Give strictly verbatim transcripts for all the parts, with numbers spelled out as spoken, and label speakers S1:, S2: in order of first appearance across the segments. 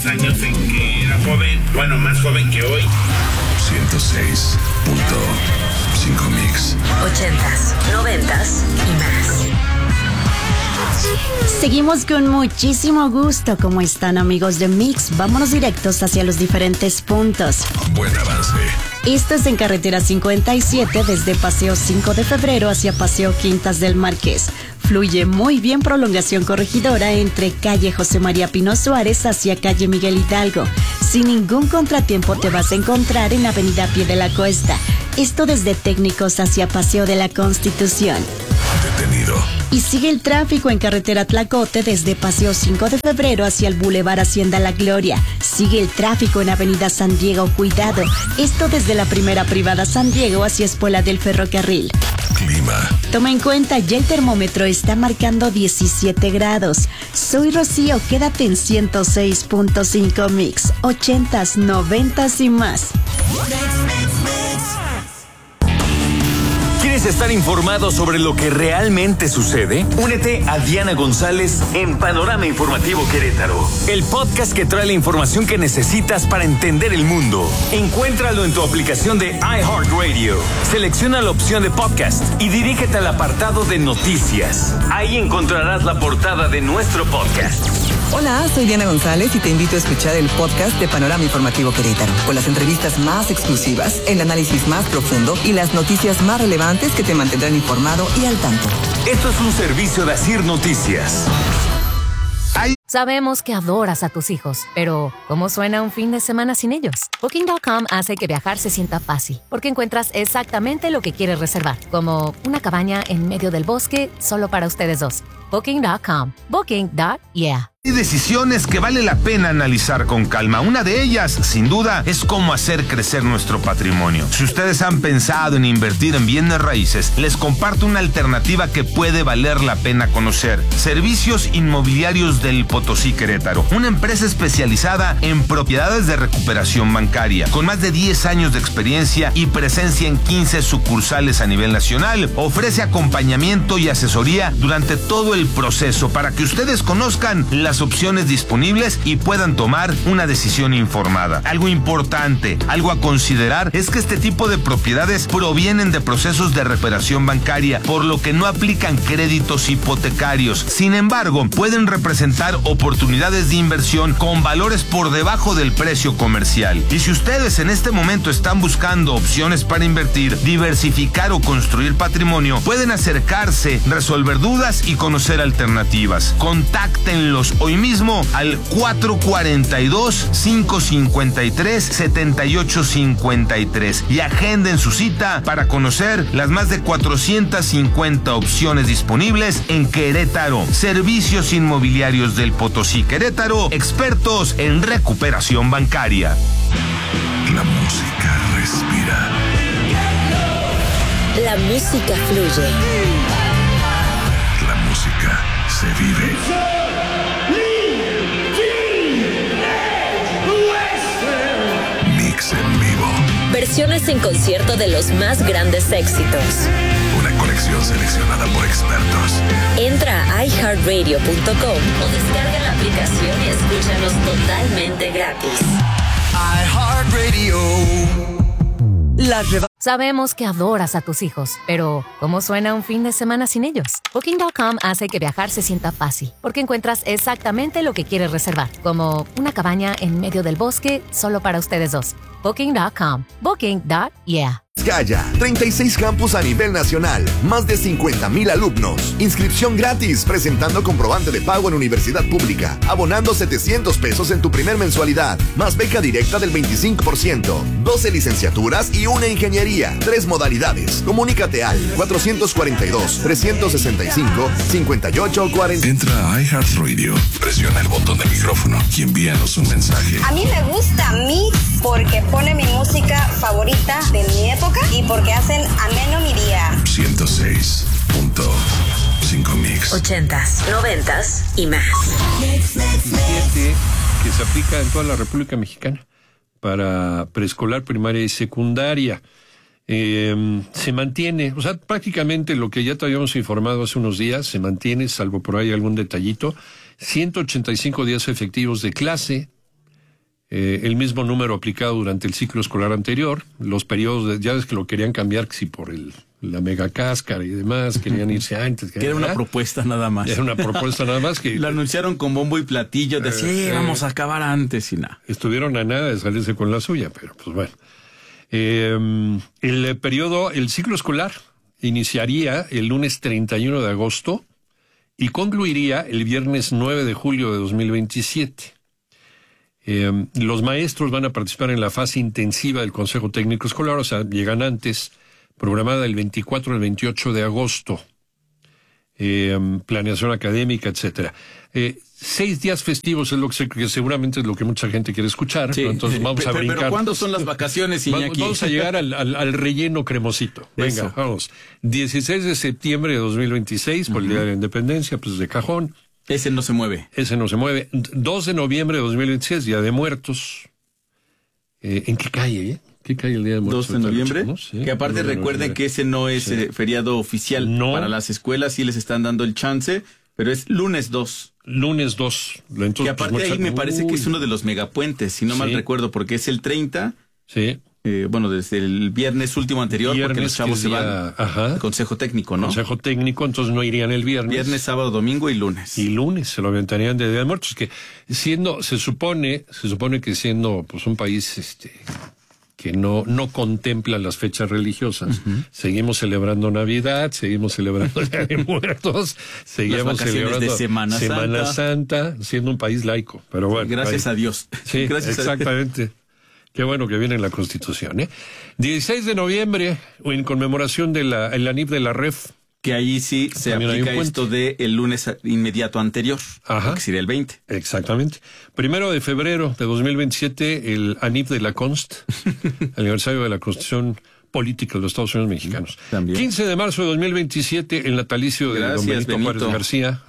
S1: Años en que era joven, bueno, más joven que hoy.
S2: ciento seis punto cinco Mix.
S3: Ochentas, noventas y más.
S4: Seguimos con muchísimo gusto. ¿Cómo están, amigos de Mix? Vámonos directos hacia los diferentes puntos.
S2: Buen avance.
S4: Esto es en carretera cincuenta y siete desde Paseo cinco de febrero hacia Paseo Quintas del Marqués. Fluye muy bien prolongación corregidora entre calle José María Pino Suárez hacia calle Miguel Hidalgo. Sin ningún contratiempo te vas a encontrar en avenida Pie de la Cuesta. Esto desde Técnicos hacia Paseo de la Constitución.
S2: Detenido.
S4: Y sigue el tráfico en carretera Tlacote desde Paseo cinco de febrero hacia el Boulevard Hacienda La Gloria. Sigue el tráfico en avenida San Diego, cuidado. Esto desde la primera privada San Diego hacia Espuela del Ferrocarril.
S2: Clima.
S4: Toma en cuenta, ya el termómetro está marcando diecisiete grados. Soy Rocío, quédate en ciento seis punto cinco Mix. Ochentas, noventas y más.
S5: ¿Quieres estar informado sobre lo que realmente sucede? Únete a Diana González en Panorama Informativo Querétaro, el podcast que trae la información que necesitas para entender el mundo. Encuéntralo en tu aplicación de iHeartRadio. Selecciona la opción de podcast y dirígete al apartado de noticias. Ahí encontrarás la portada de nuestro podcast.
S6: Hola, soy Diana González y te invito a escuchar el podcast de Panorama Informativo Querétaro, con las entrevistas más exclusivas, el análisis más profundo y las noticias más relevantes que te mantendrán informado y al tanto.
S5: Esto es un servicio de Asir Noticias.
S7: Sabemos que adoras a tus hijos, pero ¿cómo suena un fin de semana sin ellos? Booking punto com hace que viajar se sienta fácil, porque encuentras exactamente lo que quieres reservar, como una cabaña en medio del bosque solo para ustedes dos. Booking punto com. Booking. Yeah.
S8: Hay decisiones que vale la pena analizar con calma. Una de ellas, sin duda, es cómo hacer crecer nuestro patrimonio. Si ustedes han pensado en invertir en bienes raíces, les comparto una alternativa que puede valer la pena conocer. Servicios Inmobiliarios del Potosí Querétaro, una empresa especializada en propiedades de recuperación bancaria, con más de diez años de experiencia y presencia en quince sucursales a nivel nacional. Ofrece acompañamiento y asesoría durante todo el proceso para que ustedes conozcan la las opciones disponibles y puedan tomar una decisión informada. Algo importante, algo a considerar es que este tipo de propiedades provienen de procesos de recuperación bancaria, por lo que no aplican créditos hipotecarios. Sin embargo, pueden representar oportunidades de inversión con valores por debajo del precio comercial. Y si ustedes en este momento están buscando opciones para invertir, diversificar o construir patrimonio, pueden acercarse, resolver dudas y conocer alternativas. Contáctenlos hoy mismo al cuatro cuatro dos, cinco cinco tres, siete ocho cinco tres y agenden su cita para conocer las más de cuatrocientas cincuenta opciones disponibles en Querétaro. Servicios Inmobiliarios del Potosí Querétaro, expertos en recuperación bancaria.
S2: La música respira.
S3: La música fluye.
S2: La música se vive. Mix en vivo.
S3: Versiones en concierto de los más grandes éxitos.
S2: Una colección seleccionada por expertos.
S3: Entra a i heart radio punto com o descarga la aplicación y escúchanos totalmente gratis.
S6: iHeartRadio. La reba-
S7: Sabemos que adoras a tus hijos, pero ¿cómo suena un fin de semana sin ellos? Booking punto com hace que viajar se sienta fácil, porque encuentras exactamente lo que quieres reservar, como una cabaña en medio del bosque solo para ustedes dos. Booking punto com. Booking. Yeah.
S9: Gaya, treinta y seis campus a nivel nacional, más de cincuenta mil alumnos, inscripción gratis, presentando comprobante de pago en universidad pública, abonando setecientos pesos en tu primer mensualidad, más beca directa del veinticinco por ciento, doce licenciaturas y una ingeniería, tres modalidades. Comunícate al cuatro cuatro dos, tres seis cinco, cinco ocho cuarenta.
S2: Entra a iHeartRadio, presiona el botón del micrófono y envíanos un mensaje.
S10: A mí me gusta Mix porque pone mi música favorita de mi época y porque hacen ameno mi día.
S2: ciento seis punto cinco Mix.
S3: Ochentas, noventas y más.
S11: siete que se aplica en toda la República Mexicana para preescolar, primaria y secundaria. Eh, se mantiene, o sea, prácticamente lo que ya te habíamos informado hace unos días, se mantiene, salvo por ahí algún detallito. ciento ochenta y cinco días efectivos de clase, eh, el mismo número aplicado durante el ciclo escolar anterior. Los periodos, de, ya ves que lo querían cambiar, que si por el la mega cáscara y demás, querían irse antes.
S12: Que era una propuesta nada más.
S11: Era una propuesta nada más que...
S12: Lo anunciaron con bombo y platillo, de sí, eh, vamos a acabar antes y nada.
S11: Estuvieron a nada de salirse con la suya, pero pues bueno. Eh, el periodo, el ciclo escolar iniciaría el lunes treinta y uno de agosto y concluiría el viernes nueve de julio de dos mil veintisiete. Eh, los maestros van a participar en la fase intensiva del Consejo Técnico Escolar, o sea, llegan antes, programada el veinticuatro al veintiocho de agosto. Eh, planeación académica, etcétera. Eh, seis días festivos es lo que, se, que seguramente es lo que mucha gente quiere escuchar.
S12: Sí.
S11: ¿No? Entonces vamos
S12: pero,
S11: a brincar.
S12: Pero ¿cuándo son las vacaciones, Iñaki?
S11: Vamos a llegar al, al, al relleno cremosito. Venga,
S12: Eso.
S11: vamos. dieciséis de septiembre de dos mil veintiséis, por uh-huh. el Día de la Independencia, pues de cajón.
S12: Ese no se mueve.
S11: Ese no se mueve. dos de noviembre de dos mil veintiséis, Día de Muertos. Eh, ¿En qué calle, eh? ¿Qué cae el Día de Muertos?
S12: dos de noviembre. ¿No? Sí, que aparte recuerden que ese no es sí. eh, feriado oficial no. Para las escuelas, sí les están dando el chance, pero es lunes dos.
S11: Lunes dos.
S12: Entonces, que aparte pues, ahí me parece Uy. que es uno de los megapuentes, si no sí. mal recuerdo, porque es el treinta.
S11: Sí.
S12: Eh, bueno, desde el viernes último anterior, viernes, porque los chavos se van al Consejo Técnico, ¿no?
S11: Consejo Técnico, entonces no irían el viernes.
S12: Viernes, sábado, domingo y lunes.
S11: Y lunes se lo aventarían de Día de Muertos, que siendo, se supone, se supone que siendo pues un país este que no, no contempla las fechas religiosas. Uh-huh. Seguimos celebrando Navidad, seguimos celebrando el Día de Muertos, seguimos celebrando
S12: de Semana,
S11: Semana
S12: Santa.
S11: Santa, siendo un país laico. Pero bueno,
S12: gracias
S11: ahí.
S12: a Dios.
S11: Sí,
S12: gracias
S11: exactamente. A Dios. Qué bueno que viene la Constitución, ¿eh? dieciséis de noviembre, en conmemoración de la, el ANIF de la R E F.
S12: Que ahí sí se También aplica esto de el lunes inmediato anterior.
S11: Ajá.
S12: Que sería el veinte.
S11: Exactamente. Primero de febrero de dos mil veintisiete, el ANIF de la Const, el aniversario de la Constitución Política de los Estados Unidos Mexicanos.
S12: También.
S11: quince de marzo de dos mil veintisiete, el natalicio de
S12: Gracias,
S11: don Benito,
S12: Benito
S11: Juárez García.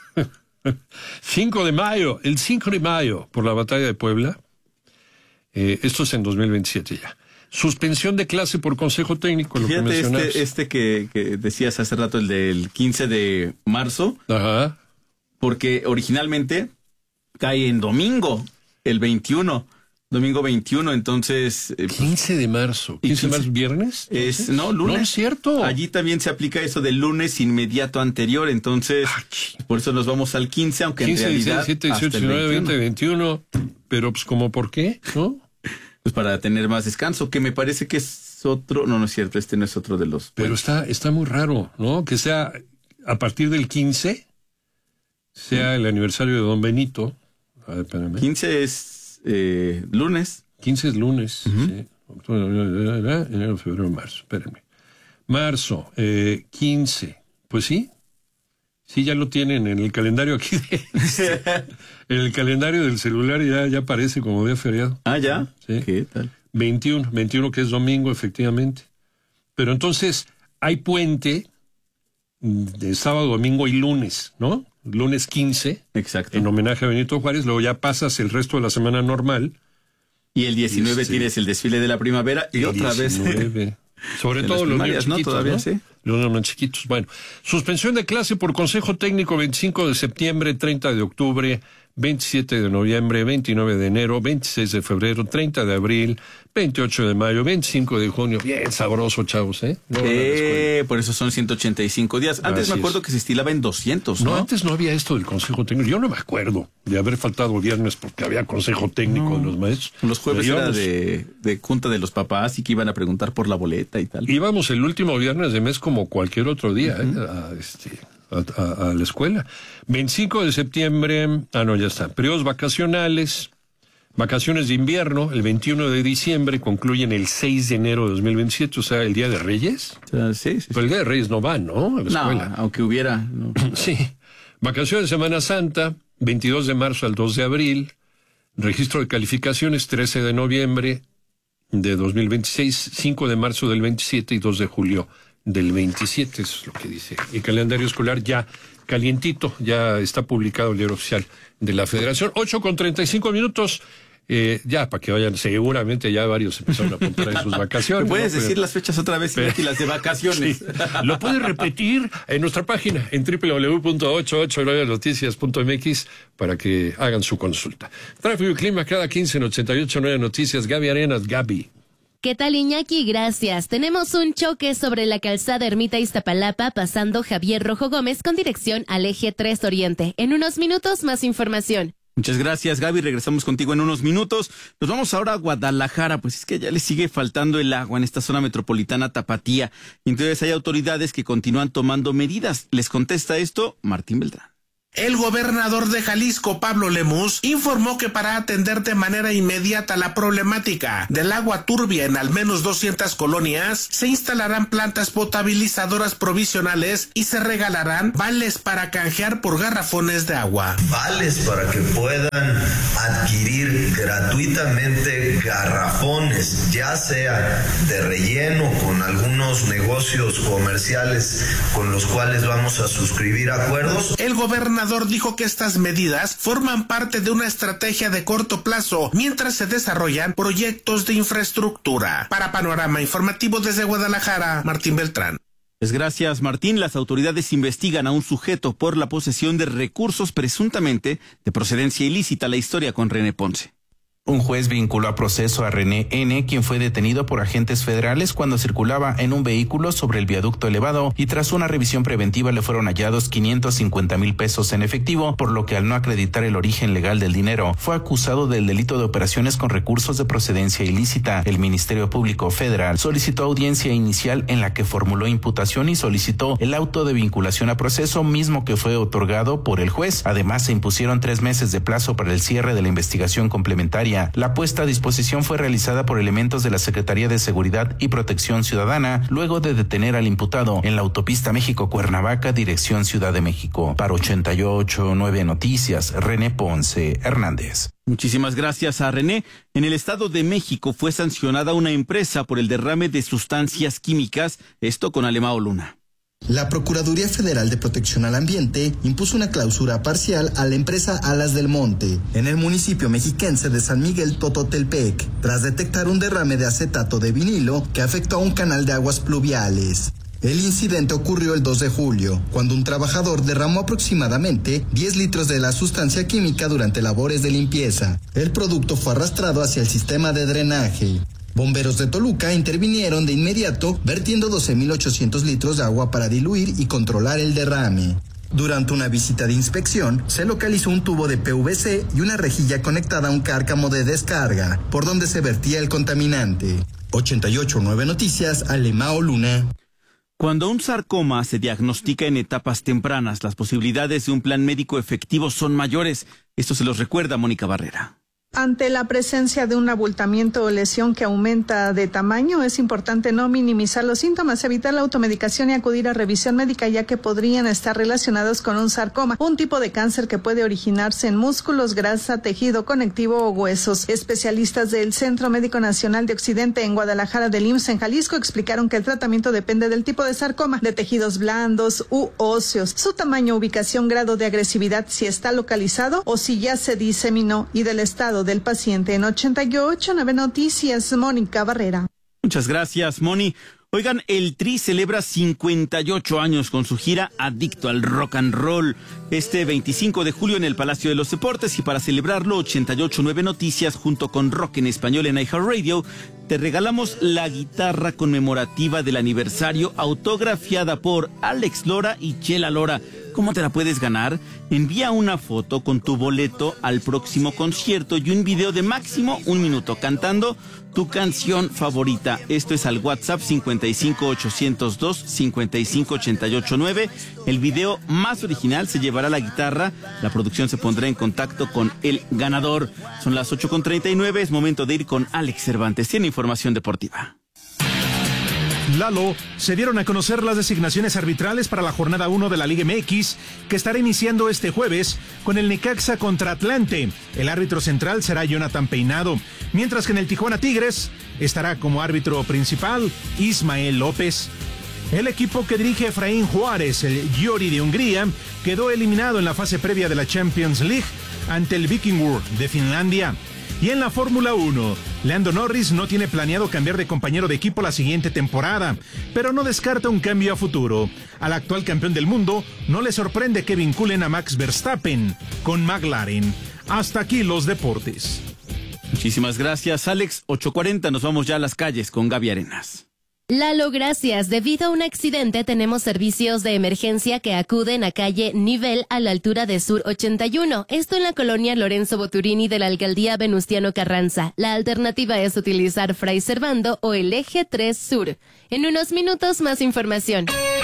S11: cinco de mayo, el cinco de mayo, por la batalla de Puebla. Eh, esto es en dos mil veintisiete ya. Suspensión de clase por Consejo Técnico, lo
S12: Fíjate,
S11: que mencionabas.
S12: este, este que, que decías hace rato, el del quince de marzo.
S11: Ajá.
S12: Porque originalmente cae en domingo, el veintiuno. Domingo veintiuno, entonces... Eh,
S11: quince de marzo. ¿quince de marzo, viernes?
S12: Es, no, lunes.
S11: No es cierto.
S12: Allí también se aplica eso del lunes inmediato anterior, entonces ah, por eso nos vamos al quince, aunque
S11: quince,
S12: en realidad...
S11: diecisiete, dieciocho, diecinueve, veinte, veintiuno. Pero pues como por qué, ¿no?
S12: Pues para tener más descanso, que me parece que es otro... No, no es cierto, este no es otro de los...
S11: Pero está, está muy raro, ¿no? Que sea a partir del quince, sea el aniversario de don Benito. A ver, espérame.
S12: quince es... Eh, lunes.
S11: quince es lunes. Uh-huh. Sí. Enero, febrero, marzo. Espérenme. Marzo, eh, quince. Pues sí. Sí, ya lo tienen en el calendario aquí. De, en el calendario del celular ya, ya aparece como día feriado.
S12: Ah, ¿ya?
S11: Sí.
S12: ¿Qué tal?
S11: veintiuno. veintiuno que es domingo, efectivamente. Pero entonces hay puente de sábado, domingo y lunes, ¿no? Lunes quince,
S12: exacto,
S11: en homenaje a Benito Juárez, luego ya pasas el resto de la semana normal.
S12: Y el diecinueve este, tienes el desfile de la primavera y otra diecinueve. Vez.
S11: Sobre todo los niños chiquitos,
S12: ¿no? Todavía,
S11: ¿no?
S12: Sí.
S11: Los niños chiquitos. Bueno, suspensión de clase por Consejo Técnico veinticinco de septiembre, treinta de octubre, veintisiete de noviembre, veintinueve de enero, veintiséis de febrero, treinta de abril, veintiocho de mayo, veinticinco de junio. Bien sabroso, chavos, ¿eh?
S12: No eh por eso son ciento ochenta y cinco días. Antes Así me acuerdo es. que se estilaba en doscientos, ¿no?
S11: No, antes no había esto del Consejo Técnico. Yo no me acuerdo de haber faltado viernes porque había Consejo Técnico no. de los maestros.
S12: Los jueves era de, de junta de los papás y que iban a preguntar por la boleta y tal.
S11: Íbamos el último viernes de mes como cualquier otro día, uh-huh. ¿eh? A, este... A, a, a la escuela. veinticinco de septiembre, ah no, ya está. Periodos vacacionales, vacaciones de invierno, el veintiuno de diciembre, concluyen el seis de enero de dos mil veintisiete, o sea, el Día de Reyes.
S12: Uh, sí, sí,
S11: Pero el Día de Reyes no va, ¿no? A la escuela.
S12: No, aunque hubiera. No.
S11: Sí. Vacaciones de Semana Santa, veintidós de marzo al dos de abril, registro de calificaciones, trece de noviembre de dos mil veintiséis, cinco de marzo del veintisiete y dos de julio del veintisiete, eso es lo que dice. El calendario escolar ya calientito, ya está publicado el diario oficial de la Federación. ocho con treinta y cinco minutos. Eh, ya, para que vayan, seguramente ya varios empezaron a apuntar en sus vacaciones.
S12: ¿Puedes
S11: ¿no?
S12: decir
S11: Pero,
S12: las fechas otra vez pero, y las de vacaciones?
S11: Sí. Lo puedes repetir en nuestra página en doble u doble u doble u punto ochocientos ochenta y nueve noticias punto m x para que hagan su consulta. Tráfico y clima cada quince en ochenta y ocho punto nueve Noticias. Gaby Arenas, Gaby.
S13: ¿Qué tal, Iñaki? Gracias. Tenemos un choque sobre la calzada Ermita Iztapalapa pasando Javier Rojo Gómez con dirección al eje tres Oriente. En unos minutos más información.
S12: Muchas gracias, Gaby. Regresamos contigo en unos minutos. Nos vamos ahora a Guadalajara, pues es que ya le sigue faltando el agua en esta zona metropolitana tapatía. Y entonces hay autoridades que continúan tomando medidas. Les contesta esto Martín Beltrán.
S14: El gobernador de Jalisco, Pablo Lemus, informó que para atender de manera inmediata la problemática del agua turbia en al menos doscientas colonias, se instalarán plantas potabilizadoras provisionales y se regalarán vales para canjear por garrafones de agua.
S15: Vales para que puedan adquirir gratuitamente garrafones, ya sea de relleno con algunos negocios comerciales con los cuales vamos a suscribir acuerdos.
S14: El gobernador dijo que estas medidas forman parte de una estrategia de corto plazo mientras se desarrollan proyectos de infraestructura. Para Panorama Informativo desde Guadalajara, Martín Beltrán.
S12: Pues gracias, Martín. Las autoridades investigan a un sujeto por la posesión de recursos presuntamente de procedencia ilícita. La historia con René Ponce.
S16: Un juez vinculó a proceso a René N., quien fue detenido por agentes federales cuando circulaba en un vehículo sobre el viaducto elevado y tras una revisión preventiva le fueron hallados quinientos cincuenta mil pesos en efectivo, por lo que al no acreditar el origen legal del dinero, fue acusado del delito de operaciones con recursos de procedencia ilícita. El Ministerio Público Federal solicitó audiencia inicial en la que formuló imputación y solicitó el auto de vinculación a proceso, mismo que fue otorgado por el juez. Además, se impusieron tres meses de plazo para el cierre de la investigación complementaria. La puesta a disposición fue realizada por elementos de la Secretaría de Seguridad y Protección Ciudadana, luego de detener al imputado en la autopista México-Cuernavaca, dirección Ciudad de México. Para ochenta y ocho punto nueve Noticias, René Ponce Hernández.
S12: Muchísimas gracias a René. En el Estado de México fue sancionada una empresa por el derrame de sustancias químicas, esto con Alemao Luna.
S17: La Procuraduría Federal de Protección al Ambiente impuso una clausura parcial a la empresa Alas del Monte en el municipio mexiquense de San Miguel Tototelpec, tras detectar un derrame de acetato de vinilo que afectó a un canal de aguas pluviales. El incidente ocurrió el dos de julio, cuando un trabajador derramó aproximadamente diez litros de la sustancia química durante labores de limpieza. El producto fue arrastrado hacia el sistema de drenaje. Bomberos de Toluca intervinieron de inmediato, vertiendo doce mil ochocientos litros de agua para diluir y controlar el derrame. Durante una visita de inspección, se localizó un tubo de P V C y una rejilla conectada a un cárcamo de descarga, por donde se vertía el contaminante. ochenta y ocho punto nueve Noticias, Alemao Luna.
S12: Cuando un sarcoma se diagnostica en etapas tempranas, las posibilidades de un plan médico efectivo son mayores. Esto se los recuerda Mónica Barrera.
S18: Ante la presencia de un abultamiento o lesión que aumenta de tamaño, es importante no minimizar los síntomas, evitar la automedicación y acudir a revisión médica, ya que podrían estar relacionados con un sarcoma, un tipo de cáncer que puede originarse en músculos, grasa, tejido conectivo o huesos. Especialistas del Centro Médico Nacional de Occidente en Guadalajara del I M S S en Jalisco explicaron que el tratamiento depende del tipo de sarcoma, de tejidos blandos u óseos, su tamaño, ubicación, grado de agresividad, si está localizado o si ya se diseminó, y del estado del paciente. En ochenta y ocho punto nueve Noticias, Mónica Barrera.
S12: Muchas gracias, Moni. Oigan, el Tri celebra cincuenta y ocho años con su gira Adicto al Rock and Roll, este veinticinco de julio en el Palacio de los Deportes, y para celebrarlo, ochenta y ocho punto nueve Noticias junto con Rock en Español en iHeartRadio te regalamos la guitarra conmemorativa del aniversario autografiada por Alex Lora y Chela Lora. ¿Cómo te la puedes ganar? Envía una foto con tu boleto al próximo concierto y un video de máximo un minuto cantando tu canción favorita. Esto es al WhatsApp cincuenta y cinco ochocientos dos cincuenta y cinco ochenta y ocho nueve. El video más original se llevará la guitarra. La producción se pondrá en contacto con el ganador. Son las ocho con treinta y nueve. Es momento de ir con Alex Cervantes. Tiene información deportiva.
S19: Lalo, se dieron a conocer las designaciones arbitrales para la jornada uno de la Liga M X, que estará iniciando este jueves con el Necaxa contra Atlante. El árbitro central será Jonathan Peinado, mientras que en el Tijuana Tigres estará como árbitro principal Ismael López. El equipo que dirige Efraín Juárez, el Győri de Hungría, quedó eliminado en la fase previa de la Champions League ante el Vikingur de Finlandia. Y en la Fórmula uno, Lando Norris no tiene planeado cambiar de compañero de equipo la siguiente temporada, pero no descarta un cambio a futuro. Al actual campeón del mundo no le sorprende que vinculen a Max Verstappen con McLaren. Hasta aquí los deportes.
S12: Muchísimas gracias, Alex. ocho cuarenta, nos vamos ya a las calles con Gaby Arenas.
S13: Lalo, gracias. Debido a un accidente tenemos servicios de emergencia que acuden a calle Nivel a la altura de Sur ochenta y uno. Esto en la colonia Lorenzo Boturini de la alcaldía Venustiano Carranza. La alternativa es utilizar Fray Servando o el eje tres Sur. En unos minutos más información.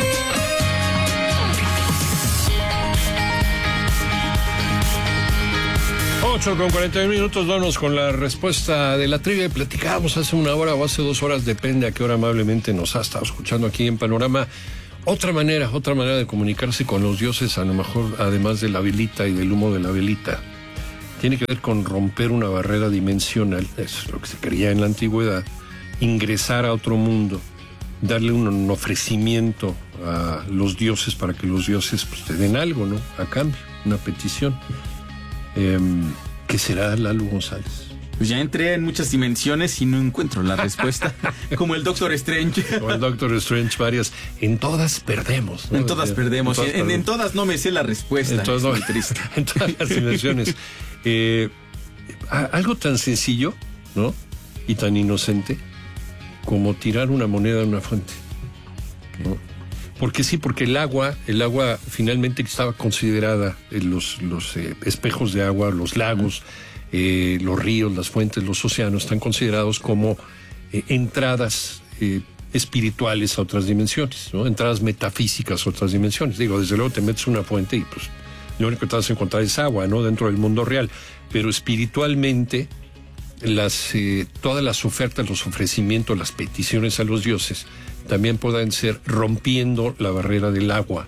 S11: ocho con cuarenta y uno minutos, vamos con la respuesta de la trivia. Platicábamos hace una hora o hace dos horas, depende a qué hora amablemente nos ha estado escuchando aquí en Panorama. Otra manera, otra manera de comunicarse con los dioses, a lo mejor además de la velita y del humo de la velita, tiene que ver con romper una barrera dimensional, eso es lo que se creía en la antigüedad, ingresar a otro mundo, darle un, un ofrecimiento a los dioses para que los dioses pues, te den algo, ¿no? A cambio, una petición. Eh, ¿Qué será, Lalo González?
S12: Pues ya entré en muchas dimensiones y no encuentro la respuesta. Como el Doctor Strange.
S11: Como el Doctor Strange, varias. En todas perdemos, ¿no?
S12: En todas perdemos. En todas, en, perdemos. En todas no me sé la respuesta.
S11: En todas, no, muy triste. En todas las dimensiones. Eh, algo tan sencillo, ¿no? Y tan inocente como tirar una moneda en una fuente, ¿no? Porque sí, porque el agua, el agua finalmente estaba considerada, eh, los, los eh, espejos de agua, los lagos, eh, los ríos, las fuentes, los océanos, están considerados como eh, entradas eh, espirituales a otras dimensiones, ¿no? Entradas metafísicas a otras dimensiones. Digo, desde luego te metes una fuente y pues lo único que te vas a encontrar es agua, ¿no? Dentro del mundo real. Pero espiritualmente, las, eh, todas las ofertas, los ofrecimientos, las peticiones a los dioses también pueden ser rompiendo la barrera del agua,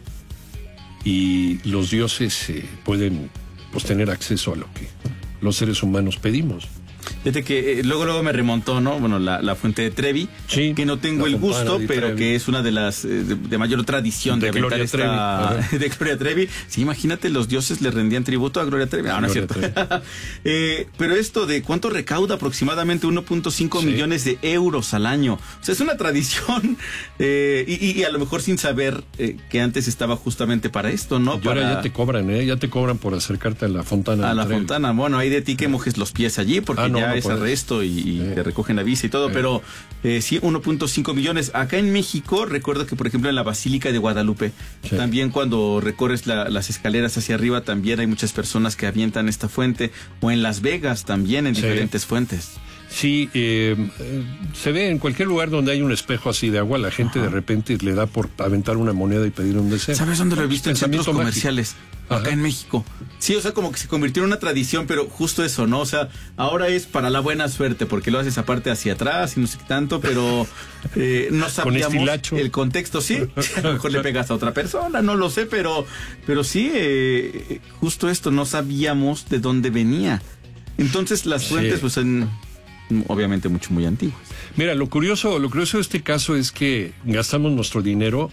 S11: y los dioses eh, pueden pues, tener acceso a lo que los seres humanos pedimos.
S12: Fíjate que eh, luego luego me remontó, ¿no? Bueno, la, la fuente de Trevi, sí, que no tengo el gusto, pero Trevi, que es una de las eh, de, de mayor tradición de, de aventar esta Trevi. de Gloria Trevi. Sí, imagínate, los dioses le rendían tributo a Gloria Trevi. Ah, no es cierto. eh, pero esto de cuánto recauda, aproximadamente uno punto cinco sí. millones de euros al año. O sea, es una tradición eh, y, y a lo mejor sin saber eh, que antes estaba justamente para esto, ¿no?
S11: Y
S12: para...
S11: ahora ya te cobran, ¿eh? Ya te cobran por acercarte a la fontana.
S12: A la
S11: Trevi.
S12: fontana. Bueno, hay de ti que mojes los pies allí, porque ah, no, ya no es puedes. Arresto y, y eh. te recogen la visa y todo, eh. pero eh, sí, uno punto cinco millones. Acá en México, recuerdo que, por ejemplo, en la Basílica de Guadalupe, sí. también cuando recorres la, las escaleras hacia arriba, también hay muchas personas que avientan esta fuente, o en Las Vegas también, en sí. diferentes fuentes.
S11: Sí, eh, se ve en cualquier lugar donde hay un espejo así de agua, la gente Ajá. de repente le da por aventar una moneda y pedir un deseo.
S12: ¿Sabes dónde lo he visto? En centros comerciales, Ajá. acá en México. Sí, o sea, como que se convirtió en una tradición, pero justo eso, ¿no? O sea, ahora es para la buena suerte, porque lo haces aparte hacia atrás y no sé qué tanto, pero eh, no sabíamos el contexto, sí. A lo mejor le pegas a otra persona, no lo sé, pero, pero sí, eh, justo esto, no sabíamos de dónde venía. Entonces las fuentes, sí. pues en... obviamente mucho, muy antiguas.
S11: Mira, lo curioso, lo curioso de este caso es que gastamos nuestro dinero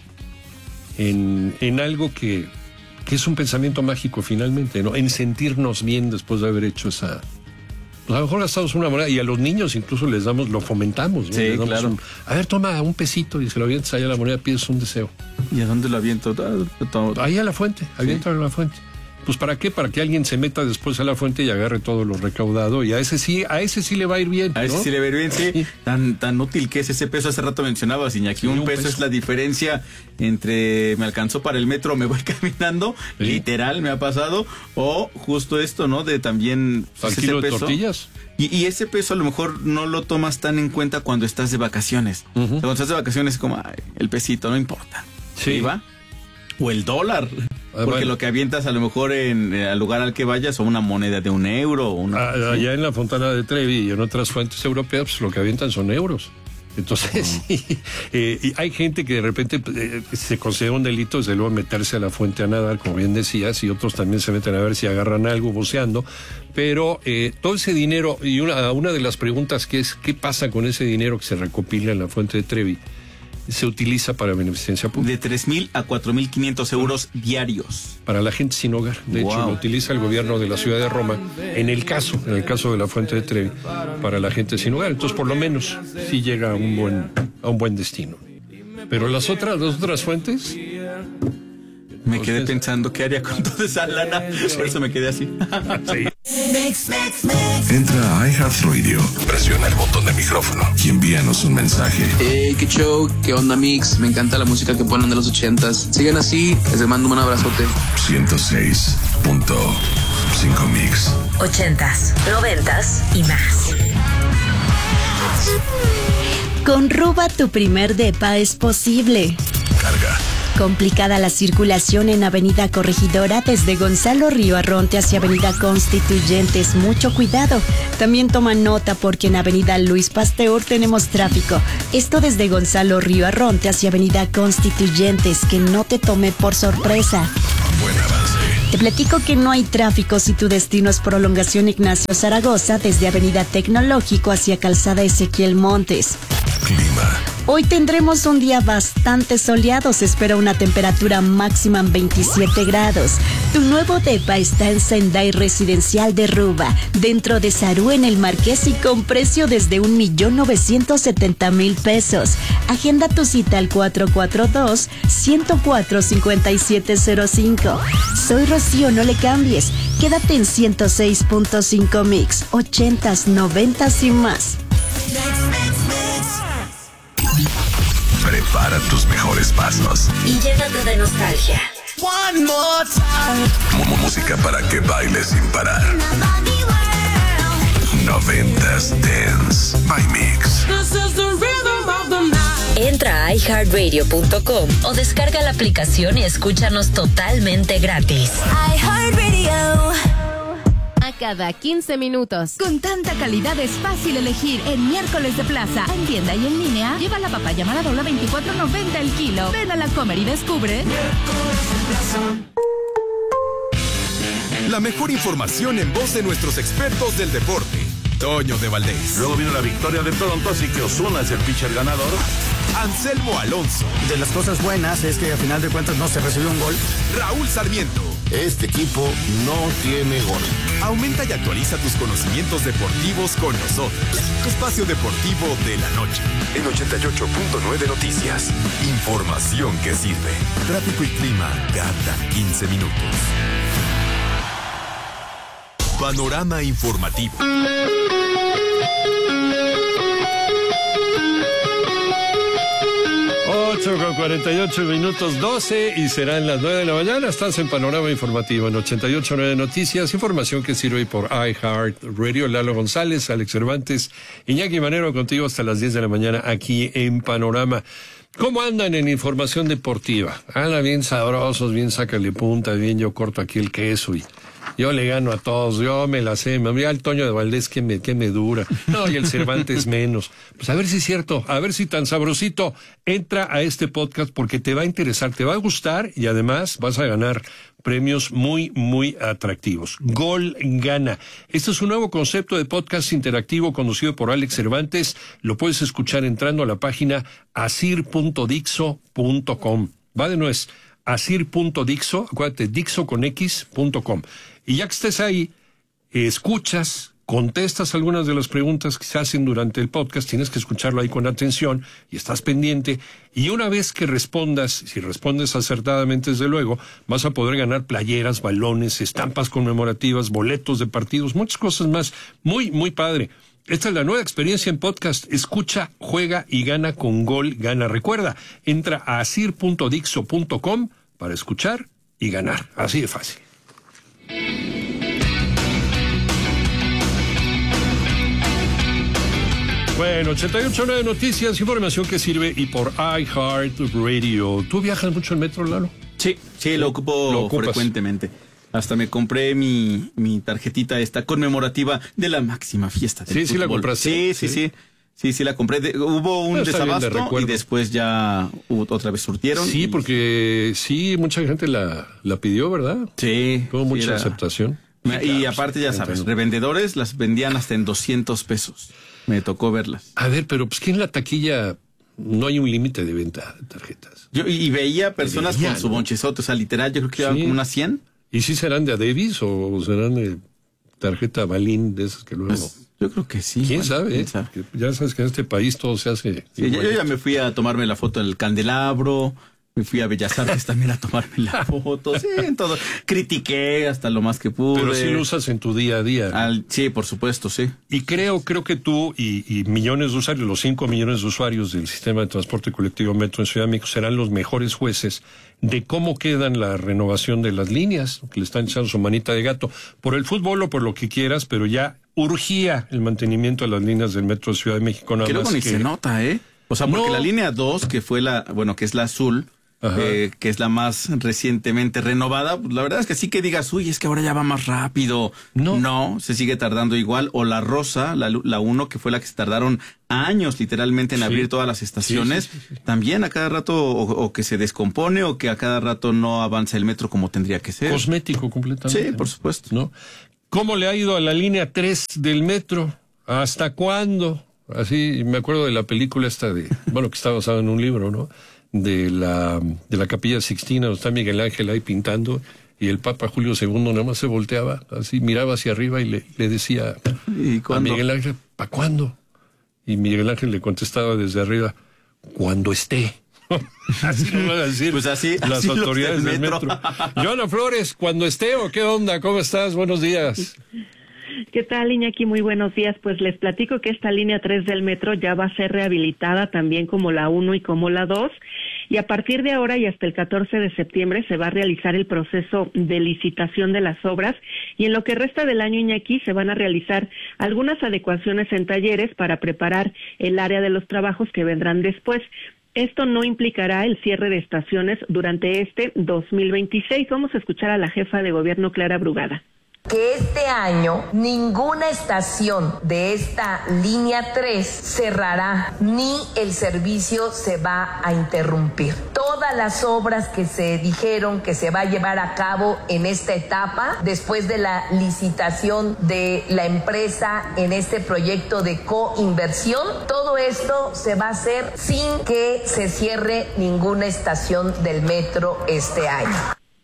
S11: en, en algo que, que es un pensamiento mágico finalmente, ¿no? En sentirnos bien después de haber hecho esa... Pues a lo mejor gastamos una moneda y a los niños incluso les damos, lo fomentamos, ¿no?
S12: Sí,
S11: les damos
S12: claro.
S11: Un, a ver, toma un pesito y se lo avientas allá a la moneda, pides un deseo.
S12: ¿Y a dónde lo aviento?
S11: Ahí a la fuente, aviéntalo sí. a la fuente. Pues ¿para qué? Para que alguien se meta después a la fuente y agarre todo lo recaudado, y a ese sí, a ese sí le va a ir bien, ¿no?
S12: A ese sí le va a ir bien, sí. sí. Tan, tan útil que es ese peso. Hace rato mencionabas, Iñaki, sí, un, un peso, peso es la diferencia entre me alcanzó para el metro, me voy caminando, sí. literal me ha pasado, o justo esto, ¿no? De también
S11: pues, ese peso. De tortillas.
S12: Y, y ese peso a lo mejor no lo tomas tan en cuenta cuando estás de vacaciones. Uh-huh. O sea, cuando estás de vacaciones es como, ay, el pesito, no importa.
S11: Sí.
S12: ¿Va? O el dólar. Porque bueno. lo que avientas a lo mejor en el lugar al que vayas, o una moneda de un euro. O una,
S11: ah, allá en la Fontana de Trevi y en otras fuentes europeas, pues lo que avientan son euros. Entonces, uh-huh. sí, eh, y hay gente que de repente eh, se considera un delito, desde luego, meterse a la fuente a nadar, como bien decías, y otros también se meten a ver si agarran algo buceando. Pero eh, todo ese dinero, y una, una de las preguntas que es, ¿qué pasa con ese dinero que se recopila en la fuente de Trevi? se utiliza para beneficencia pública.
S12: De tres mil a cuatro mil quinientos euros diarios.
S11: Para la gente sin hogar. De wow. hecho, lo utiliza el gobierno de la ciudad de Roma, en el caso, en el caso de la Fuente de Trevi, para la gente sin hogar. Entonces, por lo menos, sí llega a un buen, a un buen destino. Pero las otras, las otras fuentes...
S12: Me quedé pensando qué haría con toda esa lana. Por eso me quedé así.
S11: Sí.
S2: Entra a iHeartRadio, presiona el botón de micrófono y envíanos un mensaje.
S20: Hey, qué show, qué onda, mix. Me encanta la música que ponen de los ochentas. Sigan así, les mando un abrazote.
S2: ciento seis punto cinco Mix.
S3: Ochentas, noventas y más.
S4: Con Ruba tu primer depa es posible.
S2: Carga.
S4: Complicada la circulación en Avenida Corregidora desde Gonzalo Río Arronte hacia Avenida Constituyentes. Mucho cuidado. También toma nota porque en Avenida Luis Pasteur tenemos tráfico. Esto desde Gonzalo Río Arronte hacia Avenida Constituyentes. Que no te tome por sorpresa.
S2: Buen avance.
S4: Te platico que no hay tráfico si tu destino es Prolongación Ignacio Zaragoza desde Avenida Tecnológico hacia Calzada Ezequiel Montes.
S2: Clima.
S4: Hoy tendremos un día bastante soleado, se espera una temperatura máxima en veintisiete grados. Tu nuevo depa está en Sendai Residencial de Ruba, dentro de Sarú en el Marqués y con precio desde un millón novecientos setenta mil pesos. Agenda tu cita al cuatro cuatro dos, uno cero cuatro, cinco siete cero cinco. Soy Rocío, no le cambies. Quédate en ciento seis punto cinco Mix, ochentas, noventas y más.
S2: Prepara tus mejores pasos.
S3: Y llénate de nostalgia.
S2: One more time. Música para que bailes sin parar. Noventas Dance by Mix.
S3: Entra a i heart radio punto com o descarga la aplicación y escúchanos totalmente gratis.
S13: iHeartRadio. A cada quince minutos.
S21: Con tanta calidad es fácil elegir en miércoles de plaza. En tienda y en línea, lleva la papaya Maradola veinticuatro noventa el kilo. Ven a la Comer y descubre.
S22: La mejor información en voz de nuestros expertos del deporte. Toño de Valdés.
S1: Luego vino la victoria de Toronto, así que Ozuna es el pitcher ganador.
S22: Anselmo Alonso.
S23: De las cosas buenas es que a final de cuentas no se recibió un gol.
S22: Raúl Sarmiento.
S1: Este equipo no tiene gol.
S22: Aumenta y actualiza tus conocimientos deportivos con nosotros. Espacio Deportivo de la Noche. En ochenta y ocho punto nueve Noticias. Información que sirve. Tráfico y clima cada quince minutos. Panorama informativo.
S11: ocho con cuarenta y ocho minutos, doce y serán las nueve de la mañana. Estás en Panorama Informativo en ochenta y ocho punto nueve Noticias. Información que sirve por iHeartRadio. Lalo González, Alex Cervantes, Iñaki Manero contigo hasta las diez de la mañana aquí en Panorama. ¿Cómo andan en información deportiva? Andan bien sabrosos, bien sácale punta, bien yo corto aquí el queso y yo le gano a todos, yo me la sé, me mira el Toño de Valdés que me, que me dura, no, y el Cervantes menos. Pues a ver si es cierto, a ver si tan sabrosito. Entra a este podcast porque te va a interesar, te va a gustar y además vas a ganar premios muy, muy atractivos. Gol Gana. Este es un nuevo concepto de podcast interactivo conducido por Alex Cervantes. Lo puedes escuchar entrando a la página asir punto dixo punto com. Va de nuez, asir punto dixo, acuérdate, dixo con x punto com. Y ya que estés ahí, escuchas, contestas algunas de las preguntas que se hacen durante el podcast, tienes que escucharlo ahí con atención y estás pendiente, y una vez que respondas, si respondes acertadamente desde luego, vas a poder ganar playeras, balones, estampas conmemorativas, boletos de partidos, muchas cosas más, muy, muy padre. Esta es la nueva experiencia en podcast. Escucha, juega y gana con Gol Gana. Recuerda, entra a asir punto dixo punto com para escuchar y ganar, así de fácil. Bueno, ochenta y ocho punto nueve Noticias, información que sirve y por iHeartRadio. ¿Tú viajas mucho en metro, Lalo?
S12: Sí, sí, lo ocupo
S11: ¿Lo
S12: frecuentemente. Hasta me compré mi, mi tarjetita esta conmemorativa de la máxima fiesta del
S11: Sí,
S12: fútbol.
S11: sí la compraste.
S12: Sí, sí, sí. Sí, sí la compré. De, hubo un
S11: Pero está bien de
S12: desabasto y después ya uh, otra vez surtieron.
S11: Sí,
S12: y...
S11: porque sí, mucha gente la, la pidió, ¿verdad?
S12: Sí.
S11: Tuvo mucha
S12: sí era...
S11: aceptación.
S12: Y aparte, ya sabes, revendedores las vendían hasta en doscientos pesos. Me tocó verlas.
S11: A ver, pero pues ¿quién en la taquilla no hay un límite de venta de tarjetas.
S12: Yo y veía personas Debería, con su bonchezote, o sea, literal, yo creo que llevaban sí. como unas cien.
S11: ¿Y si serán de Adebis o serán de tarjeta Balín, de esas que luego...
S12: Pues, yo creo que sí.
S11: ¿Quién
S12: bueno,
S11: sabe?
S12: ¿quién sabe?
S11: Que ya sabes que en este país todo se hace...
S12: Sí, yo, yo ya me fui a tomarme la foto en el Candelabro, me fui a Bellas Artes también a tomarme la foto, sí, en todo. Critiqué hasta lo más que pude.
S11: Pero sí lo usas en tu día a día.
S12: Al, sí, por supuesto, sí.
S11: Y creo, creo que tú y, y millones de usuarios, los cinco millones de usuarios del sistema de transporte colectivo Metro en Ciudad de México serán los mejores jueces de cómo quedan la renovación de las líneas, que le están echando su manita de gato, por el fútbol o por lo que quieras, pero ya urgía el mantenimiento de las líneas del Metro de Ciudad de México. Nada
S12: que luego
S11: más
S12: ni
S11: que...
S12: se nota, ¿eh? O sea, porque
S11: no.
S12: la línea dos, que fue la, bueno, que es la azul, eh, que es la más recientemente renovada, pues la verdad es que sí que digas, uy, es que ahora ya va más rápido. No. No, se sigue tardando igual. O la rosa, la, la uno, que fue la que se tardaron años literalmente en sí. abrir todas las estaciones, sí, sí, sí, sí. también a cada rato o, o que se descompone o que a cada rato no avanza el metro como tendría que ser.
S11: Cosmético completamente.
S12: Sí, por supuesto.
S11: ¿No? ¿Cómo le ha ido a la línea tres del metro? ¿Hasta cuándo? Así, me acuerdo de la película esta de, bueno, que está basada en un libro, ¿no? De la, de la Capilla Sixtina, donde está Miguel Ángel ahí pintando, y el Papa Julio segundo nada más se volteaba, así miraba hacia arriba y le, le decía
S12: ¿Y
S11: a Miguel Ángel, ¿para cuándo? Y Miguel Ángel le contestaba desde arriba, cuando esté. Así lo van a decir
S12: pues así,
S11: las
S12: así
S11: autoridades
S12: del
S11: metro. del metro. Joana Flores, ¿cuando esté o qué onda? ¿Cómo estás? Buenos días.
S5: ¿Qué tal, Iñaki? Muy buenos días. Pues les platico que esta línea tres del metro ya va a ser rehabilitada también como la uno y como la dos. Y a partir de ahora y hasta el catorce de septiembre se va a realizar el proceso de licitación de las obras. Y en lo que resta del año, Iñaki, se van a realizar algunas adecuaciones en talleres para preparar el área de los trabajos que vendrán después. Esto no implicará el cierre de estaciones durante este dos mil veintiséis. Vamos a escuchar a la jefa de gobierno, Clara Brugada.
S6: Que este año ninguna estación de esta línea tres cerrará, ni el servicio se va a interrumpir. Todas las obras que se dijeron que se va a llevar a cabo en esta etapa, después de la licitación de la empresa en este proyecto de coinversión, todo esto se va a hacer sin que se cierre ninguna estación del metro este año.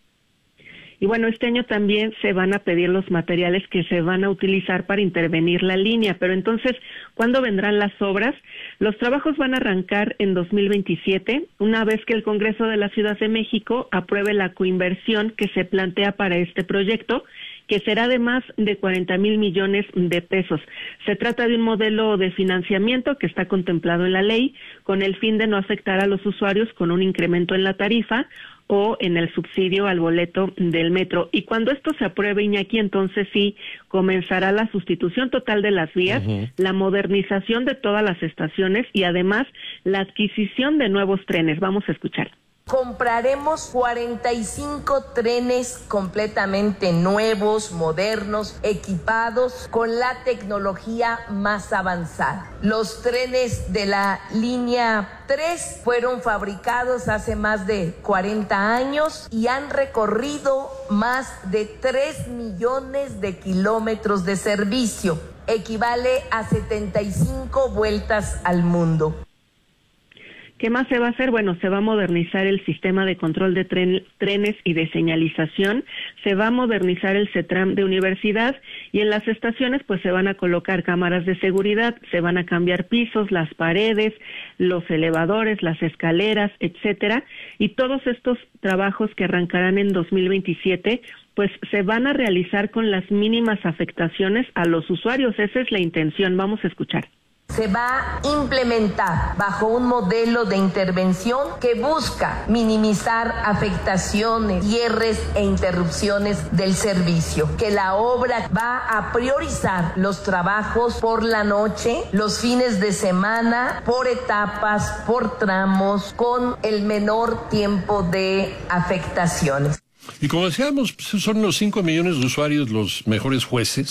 S5: Y bueno, este año también se van a pedir los materiales que se van a utilizar para intervenir la línea. Pero entonces, ¿cuándo vendrán las obras? Los trabajos van a arrancar en dos mil veintisiete, una vez que el Congreso de la Ciudad de México apruebe la coinversión que se plantea para este proyecto, que será de más de cuarenta mil millones de pesos. Se trata de un modelo de financiamiento que está contemplado en la ley, con el fin de no afectar a los usuarios con un incremento en la tarifa o en el subsidio al boleto del metro. Y cuando esto se apruebe, Iñaki, entonces sí comenzará la sustitución total de las vías, uh-huh. la modernización de todas las estaciones y además la adquisición de nuevos trenes. Vamos a escuchar.
S6: Compraremos cuarenta y cinco trenes completamente nuevos, modernos, equipados con la tecnología más avanzada. Los trenes de la línea tres fueron fabricados hace más de cuarenta años y han recorrido más de tres millones de kilómetros de servicio. Equivale a setenta y cinco vueltas al mundo.
S5: ¿Qué más se va a hacer? Bueno, se va a modernizar el sistema de control de tren, trenes y de señalización, se va a modernizar el CETRAM de universidad y en las estaciones pues se van a colocar cámaras de seguridad, se van a cambiar pisos, las paredes, los elevadores, las escaleras, etcétera, y todos estos trabajos que arrancarán en dos mil veintisiete pues se van a realizar con las mínimas afectaciones a los usuarios. Esa es la intención. Vamos a escuchar.
S6: Se va a implementar bajo un modelo de intervención que busca minimizar afectaciones, cierres e interrupciones del servicio, que la obra va a priorizar los trabajos por la noche, los fines de semana, por etapas, por tramos, con el menor tiempo de afectaciones.
S11: Y como decíamos, son los cinco millones de usuarios los mejores jueces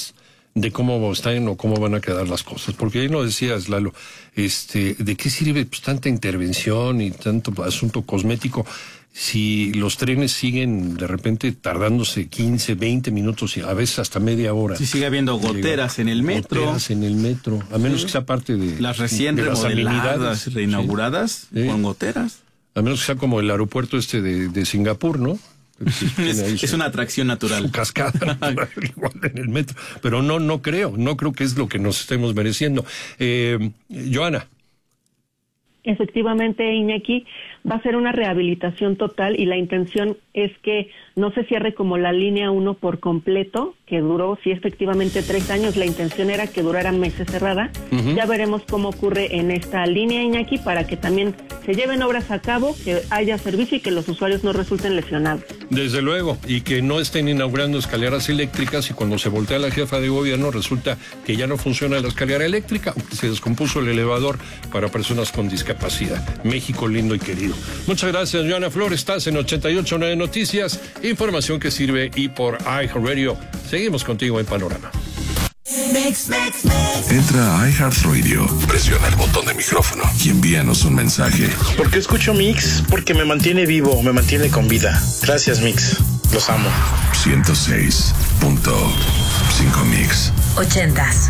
S11: de cómo están o cómo van a quedar las cosas. Porque ahí lo decías, Lalo, este, ¿de qué sirve pues, tanta intervención y tanto asunto cosmético si los trenes siguen de repente tardándose quince, veinte minutos y a veces hasta media hora?
S12: Si sigue habiendo goteras en el metro.
S11: Goteras en el metro, a menos sí. que sea parte de
S12: las recién de remodeladas, las reinauguradas, sí. con goteras.
S11: A menos que sea como el aeropuerto este de, de Singapur, ¿no?
S12: Es, es una atracción natural.
S11: Su cascada natural, igual en el metro. Pero no, no creo, no creo que es lo que nos estemos mereciendo. Eh, Joana.
S5: Efectivamente, Iñaki, va a ser una rehabilitación total y la intención es que no se cierre como la línea uno por completo, que duró, sí, efectivamente tres años. La intención era que durara meses cerrada. Uh-huh. Ya veremos cómo ocurre en esta línea, Iñaki, para que también se lleven obras a cabo, que haya servicio y que los usuarios no resulten lesionados.
S11: Desde luego, y que no estén inaugurando escaleras eléctricas y cuando se voltea la jefa de gobierno resulta que ya no funciona la escalera eléctrica, se descompuso el elevador para personas con discapacidad. México lindo y querido. Muchas gracias, Joana Flores. Estás en ochenta y ocho punto nueve Noticias, información que sirve y por iHeartRadio. Seguimos contigo en Panorama.
S22: Mix, mix, mix. Entra a iHeartRadio, presiona el botón de micrófono y envíanos un mensaje.
S7: ¿Por qué escucho Mix? Porque me mantiene vivo, me mantiene con vida. Gracias, Mix. Los amo.
S22: ciento seis punto cinco Mix.
S3: Ochentas.